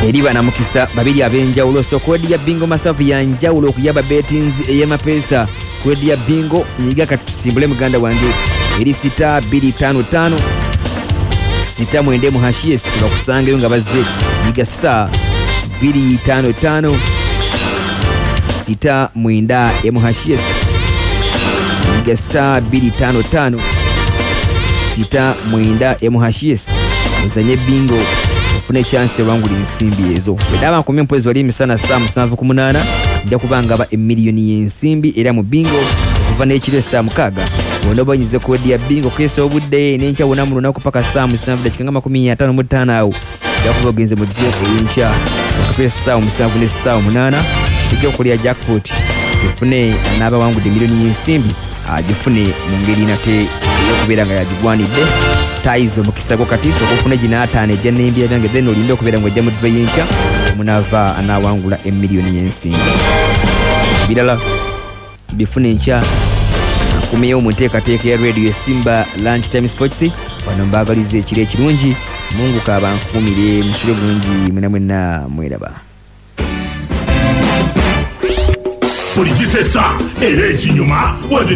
eri banamukisa babiri ab'enjawulo. So kodi ya bingo masavu ya njawulo okuyaba betings ey'amapeesa. Kodi ya bingo nyiga kati tusimbule muganda wange eri 6255 6 mu hashies bakusangeyo nga bazze nyiga 255 6 mu hashies nyiga 255 6 mu hashies uzanye bingo ofune chance wanguli ensimbi ezo. Edaba nkomye mpwezi wali misana saa 7:8 nja kubanga ba emiliyoni y'ensimbi era mu bingo kuva n'ekiro saa 6 wondoba nyize kodi ya bingo kwesa obudde n'enkya wona mu lunaku paka saa 7 dakika 55 awo yakuba ogenze mu DJ y'enkya okupesa saa 7 ne saa 8 tujja okulya jackpot tufune n'aba wangudde emiliyoni y'ensimbi agifune mu ngeri nate okubeera nga yagigwanidde taizo mukisago kati okufuna gina 5 ejja n'embya byange then olinde okubeera ng'ojja mu drive y'enkya munava anawangula emiliyoni y'ensimbi. Birala bifune enkya akumeyo mu nteekateeka ya radio Simba Lunch Time Sports wano mbaagaliza ekiro ekirungi Mungu kabankumire musule bulungi mwena mweraba. Politisesa era ekinyuma